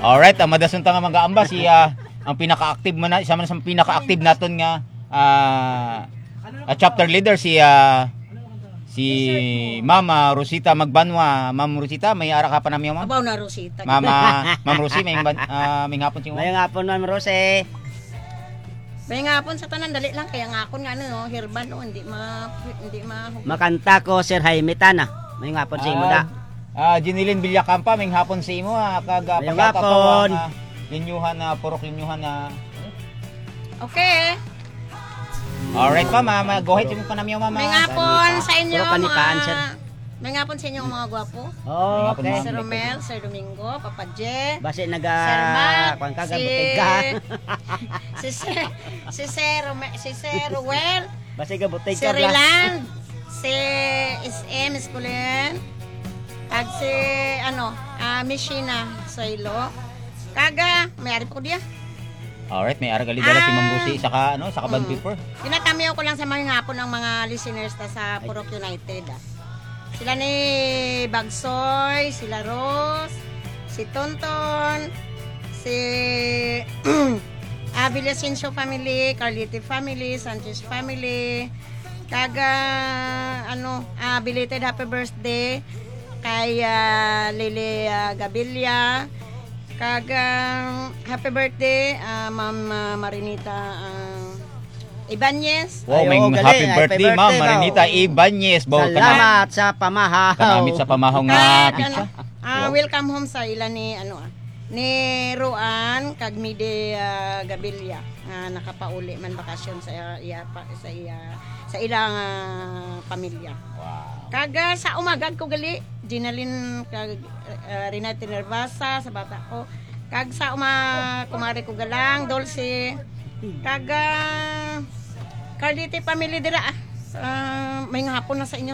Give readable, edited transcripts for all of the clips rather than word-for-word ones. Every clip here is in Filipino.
Alright, madason ta nga mag-aamba si ang pinaka-active man isa man sa pinaka-active naton nga chapter leader si Mama Rosita Magbanwa. Ma'am Rosita, may ara ka pa nami ma'am? Abaw na Rosita. Ma'am Rosi, may hapon si May hapon Ma'am Rose. May hapon sa tanan dali lang kaya ngakon nga no, herbal no, hindi ma Makanta ko Sir Jaime Tana. May hapon sa imo da. Jinilin Villacampa, may hapon sa imo May hapon. Linyuhan na purok linyuhan na. Okay. Alright pa mama, go ahead yung panamyo mama. May hapon sa inyo Puro kanikaan, sir. May hapon sa inyo mga gwapo. Oh, okay. Sir Romel, Sir Domingo, Papa J. Base Sir Matt, kuan ka gabutig ka. si Sir Ruel, Base gabutig si ka. Riland, si SM Esculen, at si Mishina Soilo. Kaga, may ari po diya. Alright, may ara gali dala si Ma'am Rosi saka band paper. Tinatamiyo ko lang sa mga hapon ng mga listeners sa Purok United. Sila ni Bagsoy, sila Rose, si Tonton, si Villasencio family, Carlite family, Sanchez family. Kaga belated happy birthday kay Lily Gabilia. Kagang happy birthday, Ma'am Marinita Ibanez. Wow, may happy birthday Ma'am Marinita Ibanez. Salamat sa pamahaw. Kanamit sa pamahaw nga pizza. Welcome home sa ila ni ni Ruan kag Mide Gabilia. Nakapauli man bakasyon sa ilang pamilya. Wow. Kaga sa umagad ko gali Ginalin kag Renate Nervasa sa bata ko. Kag sa kumari ko galang Dulce. Kaga Carlite family dira. May hapon na sa inyo.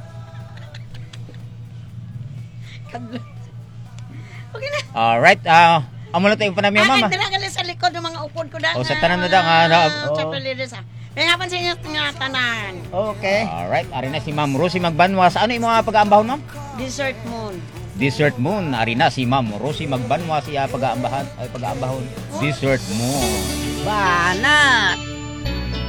Okay na. Alright, amo na tayo panamyo mama. Dala gali sa likod ng mga upod ko da. O sa tanan na da nga. Chapter leaders. May hapon sa inyo nga tanan. Okay. Alright, ari na si Ma'am Rosi Magbanwa. Sa ano yung mga pag-aambahon ma'am? Desert Moon. Desert Moon. Ari na si Ma'am Rosi Magbanwa siya pag-aambahon. Desert Moon. Banat.